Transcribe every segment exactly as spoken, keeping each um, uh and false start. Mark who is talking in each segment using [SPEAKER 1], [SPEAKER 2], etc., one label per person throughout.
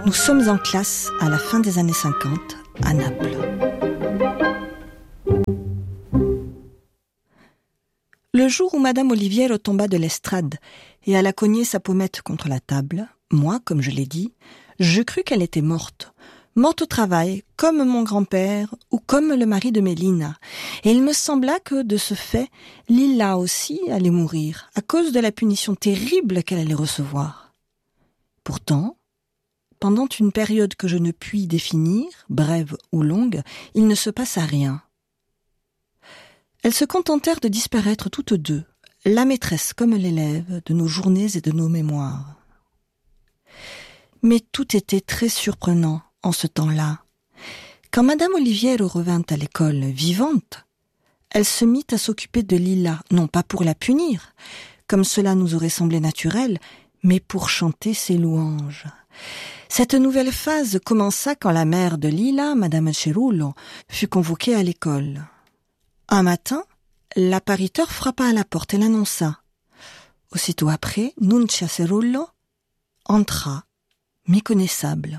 [SPEAKER 1] Nous sommes en classe à la fin des années cinquante, à Naples. Le jour où Madame Olivier retomba de l'estrade et alla cogner sa pommette contre la table, moi, comme je l'ai dit, je crus qu'elle était morte. Morte au travail, comme mon grand-père ou comme le mari de Mélina. Et il me sembla que, de ce fait, Lila aussi allait mourir, à cause de la punition terrible qu'elle allait recevoir. Pourtant, pendant une période que je ne puis définir, brève ou longue, il ne se passa rien. Elles se contentèrent de disparaître toutes deux, la maîtresse comme l'élève, de nos journées et de nos mémoires. Mais tout était très surprenant en ce temps-là. Quand Madame Olivier revint à l'école vivante, elle se mit à s'occuper de Lila, non pas pour la punir, comme cela nous aurait semblé naturel, mais pour chanter ses louanges. Cette nouvelle phase commença quand la mère de Lila, Madame Cerullo, fut convoquée à l'école. Un matin, l'appariteur frappa à la porte et l'annonça. Aussitôt après, Nuncia Cerullo entra, méconnaissable.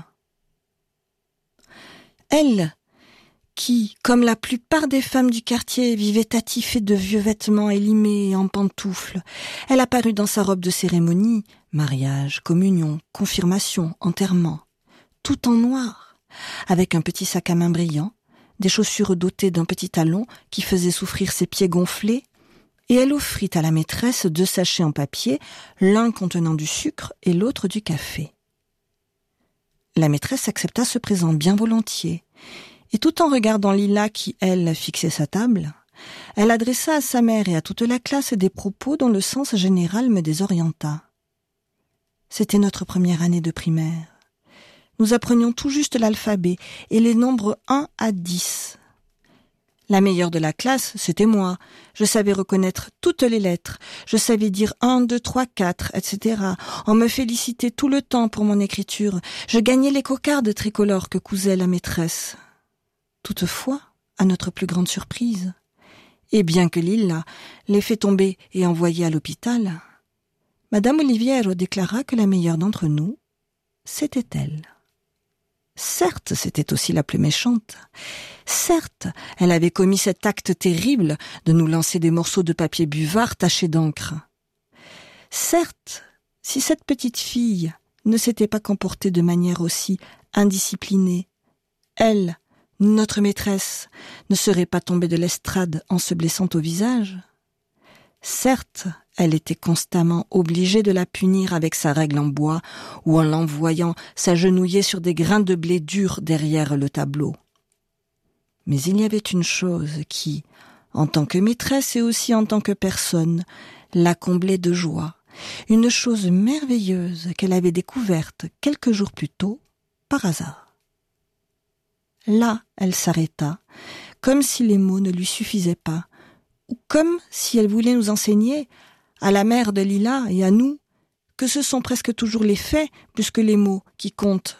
[SPEAKER 1] Elle, qui, comme la plupart des femmes du quartier, vivait attifée de vieux vêtements élimés et en pantoufles, elle apparut dans sa robe de cérémonie, mariage, communion, confirmation, enterrement, tout en noir, avec un petit sac à main brillant, des chaussures dotées d'un petit talon qui faisait souffrir ses pieds gonflés, et elle offrit à la maîtresse deux sachets en papier, l'un contenant du sucre et l'autre du café. La maîtresse accepta ce présent bien volontiers, et tout en regardant Lila qui, elle, fixait sa table, elle adressa à sa mère et à toute la classe des propos dont le sens général me désorienta. C'était notre première année de primaire. Nous apprenions tout juste l'alphabet et les nombres un à dix. La meilleure de la classe, c'était moi. Je savais reconnaître toutes les lettres. Je savais dire un, deux, trois, quatre, et cetera. On me félicitait tout le temps pour mon écriture. Je gagnais les cocardes tricolores que cousait la maîtresse. Toutefois, à notre plus grande surprise, et bien que Lila l'ait fait tomber et envoyée à l'hôpital, Madame Oliviero déclara que la meilleure d'entre nous, c'était elle. Certes, c'était aussi la plus méchante. Certes, elle avait commis cet acte terrible de nous lancer des morceaux de papier buvard tachés d'encre. Certes, si cette petite fille ne s'était pas comportée de manière aussi indisciplinée, elle, notre maîtresse, ne serait pas tombée de l'estrade en se blessant au visage. Certes, elle était constamment obligée de la punir avec sa règle en bois ou en l'envoyant s'agenouiller sur des grains de blé durs derrière le tableau. Mais il y avait une chose qui, en tant que maîtresse et aussi en tant que personne, la comblait de joie, une chose merveilleuse qu'elle avait découverte quelques jours plus tôt, par hasard. Là, elle s'arrêta, comme si les mots ne lui suffisaient pas, ou comme si elle voulait nous enseigner, à la mère de Lila et à nous, que ce sont presque toujours les faits plus que les mots qui comptent.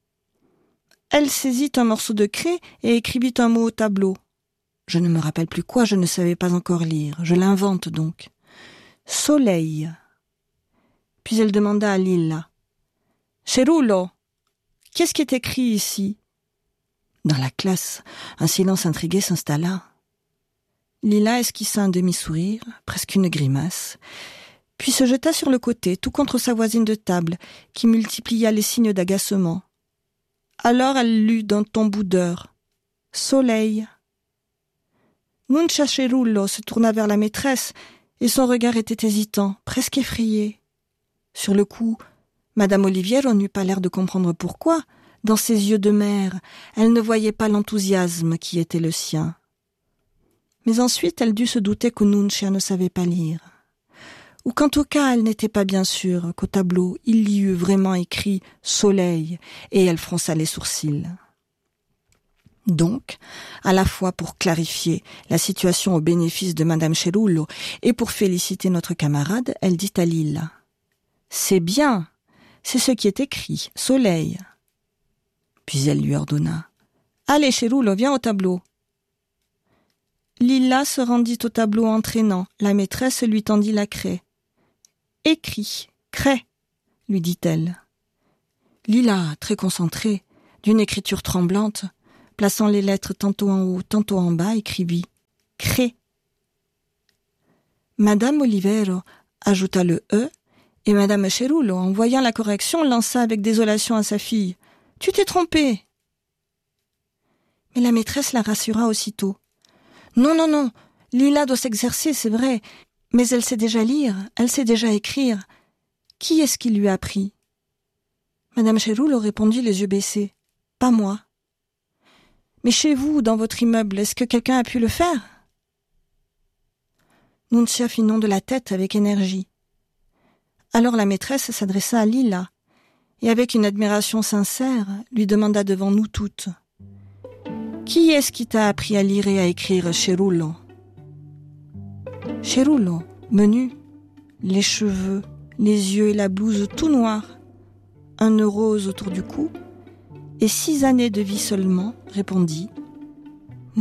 [SPEAKER 1] Elle saisit un morceau de craie et écrivit un mot au tableau. Je ne me rappelle plus quoi, je ne savais pas encore lire, je l'invente donc. Soleil. Puis elle demanda à Lila. Cerullo, qu'est-ce qui est écrit ici? Dans la classe, un silence intrigué s'installa. Lila esquissa un demi-sourire, presque une grimace, puis se jeta sur le côté, tout contre sa voisine de table, qui multiplia les signes d'agacement. Alors elle lut d'un ton boudeur. « Soleil ». Nuncia Cerullo se tourna vers la maîtresse, et son regard était hésitant, presque effrayé. Sur le coup, Madame Oliviero n'eut pas l'air de comprendre pourquoi, dans ses yeux de mère, elle ne voyait pas l'enthousiasme qui était le sien. Mais ensuite, elle dut se douter que Nuncia ne savait pas lire. Ou qu'en tout cas, elle n'était pas bien sûre qu'au tableau, il y eût vraiment écrit « Soleil » et elle fronça les sourcils. Donc, à la fois pour clarifier la situation au bénéfice de Madame Cerullo et pour féliciter notre camarade, elle dit à Lila « C'est bien, c'est ce qui est écrit, « Soleil ». Puis elle lui ordonna « Allez, Cerullo, viens au tableau ». Lila se rendit au tableau entraînant. La maîtresse lui tendit la craie. « Écris, craie », lui dit-elle. Lila, très concentrée, d'une écriture tremblante, plaçant les lettres tantôt en haut, tantôt en bas, écrivit « Cré ». Madame Olivero ajouta le « e » et Madame Cerulo, en voyant la correction, lança avec désolation à sa fille « Tu t'es trompée !» Mais la maîtresse la rassura aussitôt. « Non, non, non, Lila doit s'exercer, c'est vrai, mais elle sait déjà lire, elle sait déjà écrire. Qui est-ce qui lui a appris ?» Madame Cerulo répondit les yeux baissés. « Pas moi. »« Mais chez vous, dans votre immeuble, est-ce que quelqu'un a pu le faire ?» Nunzia fit non de la tête avec énergie. Alors la maîtresse s'adressa à Lila, et avec une admiration sincère, lui demanda devant nous toutes. « Qui est-ce qui t'a appris à lire et à écrire, Cerulo ?» Cerulo, menu, les cheveux, les yeux et la blouse tout noirs, un nœud rose autour du cou, et six années de vie seulement, répondit « Moi !»